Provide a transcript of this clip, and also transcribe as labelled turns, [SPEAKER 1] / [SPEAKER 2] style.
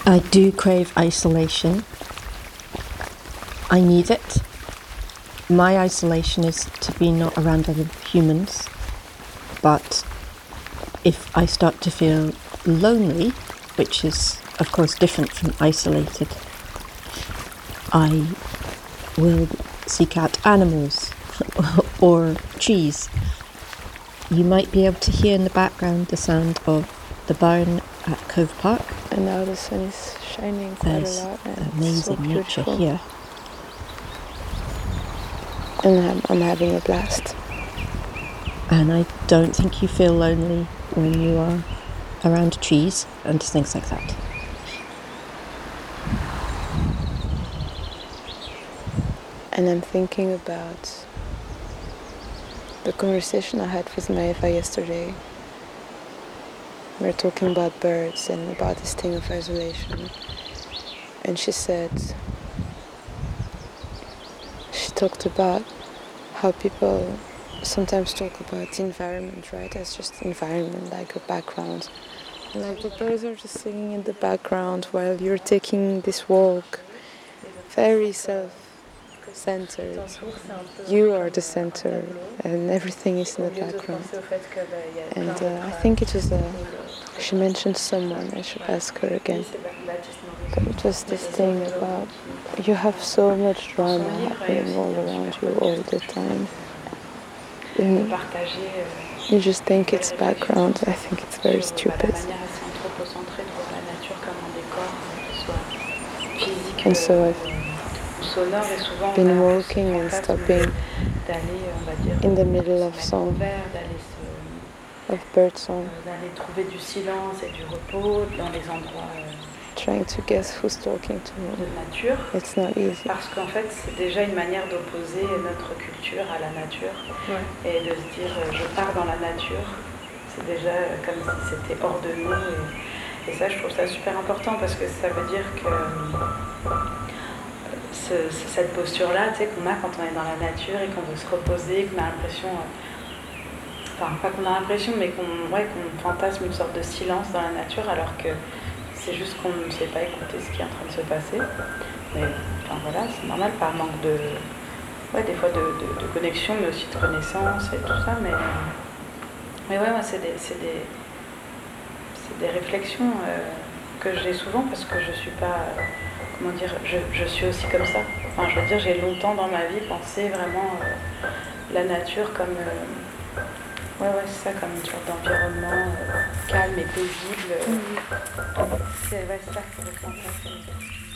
[SPEAKER 1] I do crave isolation. I need it. My isolation is to be not around other humans. But if I start to feel lonely, which is, of course, different from isolated, I will seek out animals or trees. You might be able to hear in the background the sound of the barn at Cove Park.
[SPEAKER 2] And now the sun is shining quite
[SPEAKER 1] There's
[SPEAKER 2] a lot. And
[SPEAKER 1] amazing
[SPEAKER 2] it's so
[SPEAKER 1] nature
[SPEAKER 2] beautiful.
[SPEAKER 1] here.
[SPEAKER 2] And I'm having a blast.
[SPEAKER 1] And I don't think you feel lonely when you are around trees and things like that.
[SPEAKER 2] And I'm thinking about the conversation I had with Maeva yesterday. We were talking about birds and about this thing of isolation. And she talked about how people sometimes talk about the environment, right, as just environment, like a background. And like the birds are just singing in the background while you're taking this walk, very self-centered. You are the center and everything is in the background. And I think it was she mentioned someone, I should ask her again. But just this thing about you have so much drama happening all around you all the time. And you just think it's background. I think it's very stupid. And so I've been walking and stopping in the middle of song, of bird song, trying to guess who's talking to me. It's not easy.
[SPEAKER 3] Parce qu'en fait, c'est déjà une manière d'opposer notre culture à la nature. Ouais. Et de se dire, je pars dans la nature. C'est déjà comme si c'était hors de nous. Et ça, je trouve ça super important parce que ça veut dire que cette posture-là, tu sais, qu'on a quand on est dans la nature et qu'on veut se reposer, qu'on a l'impression... Enfin, pas qu'on a l'impression, mais qu'on fantasme une sorte de silence dans la nature alors que c'est juste qu'on ne sait pas écouter ce qui est en train de se passer. Mais enfin, voilà, c'est normal par manque de... Ouais, des fois de connexion, mais aussi de connaissance et tout ça. Mais ouais, moi, c'est des réflexions que j'ai souvent parce que je suis pas... comment dire, je suis aussi comme ça. Enfin, je veux dire, j'ai longtemps dans ma vie pensé vraiment la nature comme... ouais, c'est ça, comme une sorte d'environnement calme et paisible. C'est ça que je ressens.